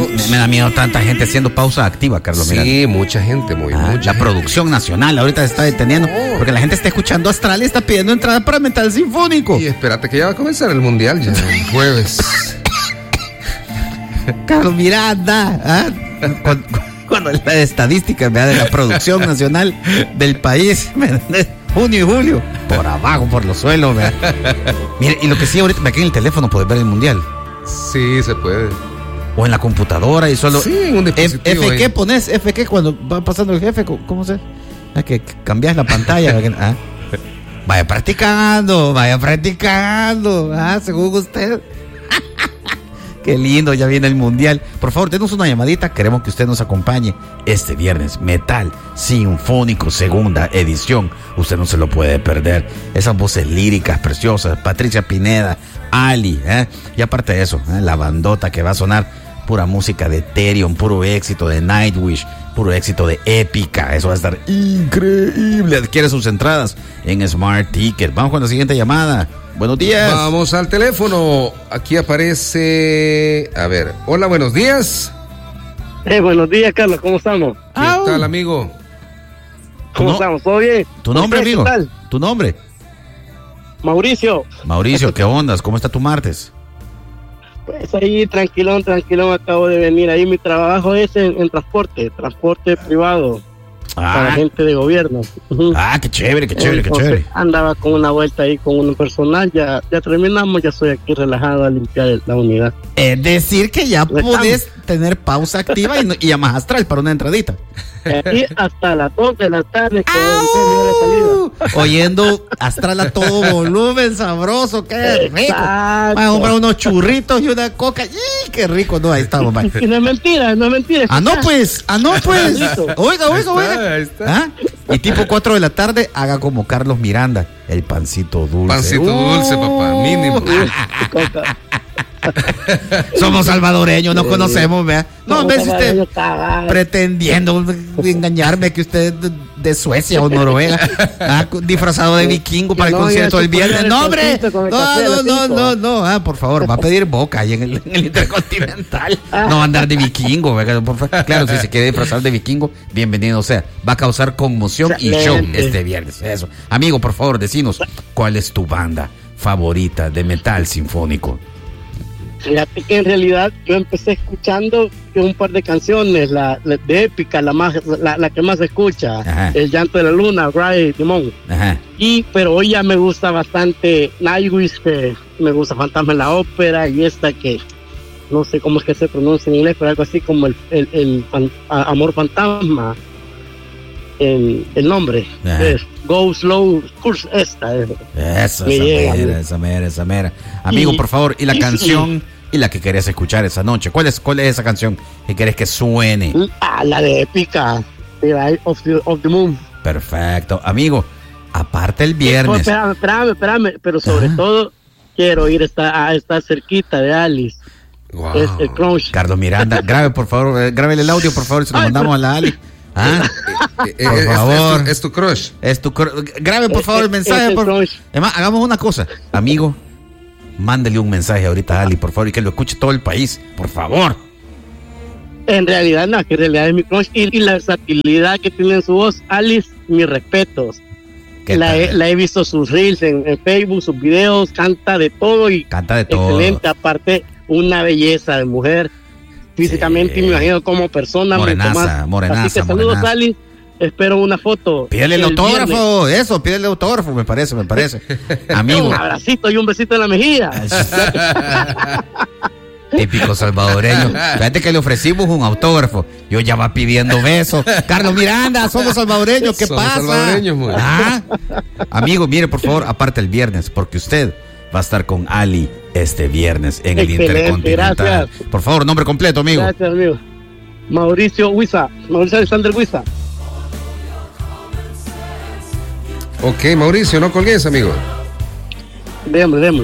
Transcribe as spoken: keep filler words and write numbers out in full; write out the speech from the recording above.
me, me da miedo tanta gente haciendo pausa activa, Carlos. Sí, Miranda. mucha gente, muy Ah, mucha la gente. producción nacional ahorita se está deteniendo No. porque la gente está escuchando Astral y está pidiendo entrada para Metal Sinfónico. Y espérate que ya va a comenzar el mundial ya el jueves. Carlos Miranda, ¿ah? cuando, cuando la estadística ¿verdad? de la producción nacional del país, ¿me entiendes? Junio y julio, por abajo, por los suelos. ¿verdad? Mire, y lo que sí, ahorita aquí en el teléfono puedes ver el mundial. Sí, se puede. O en la computadora y solo. Sí, en un dispositivo F, F, ¿qué ahí. pones? F, ¿qué? Cuando va pasando el jefe, ¿cómo se? Ah, que que cambias la pantalla. ¿ah? Vaya practicando, vaya practicando. Ah, según usted. Qué lindo, ya viene el mundial. Por favor, denos una llamadita. Queremos que usted nos acompañe este viernes. Metal Sinfónico, segunda edición. Usted no se lo puede perder. Esas voces líricas preciosas. Patricia Pineda, Ali. ¿eh? Y aparte de eso, ¿eh? la bandota que va a sonar. Pura música de Therion, puro éxito de Nightwish, puro éxito de Épica. Eso va a estar increíble. Adquiere sus entradas en Smart Ticket. Vamos con la siguiente llamada. Buenos días. Vamos al teléfono. Aquí aparece. A ver. Hola, buenos días. Eh, buenos días, Carlos. ¿Cómo estamos? ¿Qué Au. tal, amigo? ¿Cómo No. estamos? ¿Todo bien? ¿Tu nombre, ¿Usted, amigo? qué tal? ¿Tu nombre? Mauricio. Mauricio, ¿qué ondas? ¿Cómo está tu martes? Pues ahí, tranquilón, tranquilón. Acabo de venir. Ahí mi trabajo es en, en transporte, transporte privado para Ah, gente de gobierno. Ujú. ah, qué chévere, qué chévere, qué Entonces, chévere. andaba con una vuelta ahí con un personal. Ya, ya terminamos. Ya estoy aquí relajado a limpiar el- la unidad. Es decir, que ya Estamos. puedes tener pausa activa y, no- y llamas Astral para una entradita. Aquí hasta las dos de la tarde. Con con la salida. Oyendo Astral a todo volumen, sabroso, qué rico. Exacto. Vamos a comprar unos churritos y una coca. ¡Y qué rico! No, ahí estamos, man. Y no es mentira, no es mentira. Ah, no, pues, ah, no, pues. Oiga, oiga, oiga. Ahí está. ¿Ah? Y tipo cuatro de la tarde, haga como Carlos Miranda, el pancito dulce. Pancito dulce, papá, mínimo. Coca. Somos salvadoreños, nos conocemos, vea. No, en vez de usted Yo estaba- pretendiendo engañarme que usted es de, de Suecia o Noruega, ah, disfrazado de vikingo para el No, concierto ya del se puede viernes. dar el No, hombre, solcito con el no, café a no, las no, cinco. no, no, ah, por favor, va a pedir boca ahí en el, en el Intercontinental. No va a andar de vikingo, ¿verdad? Por favor. Claro, si se quiere disfrazar de vikingo, bienvenido sea. Va a causar conmoción y show Excelente. este viernes. Eso. Amigo, por favor, decinos, ¿cuál es tu banda favorita de metal sinfónico? Fíjate que en realidad yo empecé escuchando un par de canciones, la, la de Épica, la más, la, la que más se escucha, Ajá. El llanto de la luna, Ray Timón. Ajá. Y pero hoy ya me gusta bastante Nightwish, que me gusta Fantasma en la ópera, y esta que no sé cómo es que se pronuncia en inglés, pero algo así como el, el, el fan- a- Amor Fantasma, el, el nombre Ajá. es Go Slow Curse, esta es. Esa, Me esa llega, mera, me- esa mera, esa mera. Amigo, Y- por favor, y la y- canción y la que querés escuchar esa noche. ¿Cuál es, cuál es esa canción que querés que suene? Ah, la de Épica, The Eye of the, of the Moon. Perfecto. Amigo, aparte el Oh, viernes. espérame, espérame, espérame, pero sobre Ajá. todo quiero ir esta, a estar cerquita de Alice. Wow. Es el crunch. Carlos Miranda, grabe, por favor, eh, grábele el audio, por favor, y se lo Ay, mandamos a la Ali. Ah, Eh, eh, por es- favor. Es, tu, es tu crush. es tu cor- grabe, por favor, el Es- mensaje. es el por- crunch. Además, hagamos una cosa. Amigo, mándele un mensaje ahorita a Ali, por favor, y que lo escuche todo el país. Por favor. En realidad, no, que en realidad es mi crunch. Y, y la versatilidad que tiene en su voz, Alice, mis respetos. ¿Qué La tal? he, la he visto sus reels en, en Facebook, sus videos, canta de todo y Canta de todo. excelente. Aparte, una belleza de mujer. Físicamente, Sí. y me imagino como persona. mucho Morenaza, más. morenaza, Así que saludos, morenaza. Alice. Espero una foto. Pídele el el autógrafo, eso, pídele el autógrafo, me parece, me parece. viernes. Amigo, Un abracito y un besito en la mejilla. típico salvadoreño. Fíjate que le ofrecimos un autógrafo. Yo ya va pidiendo besos. Carlos Miranda, somos salvadoreños, ¿qué Somos pasa? salvadoreños, muy. ¿Ah? Amigo, mire, por favor, aparte el viernes, porque usted va a estar con Ali este viernes en el Excelente, Intercontinental. gracias. Por favor, nombre completo, amigo. Gracias, amigo. Mauricio Huiza, Mauricio Alexander Huiza. Ok, Mauricio, no colgues, amigo. Déjame, déjame.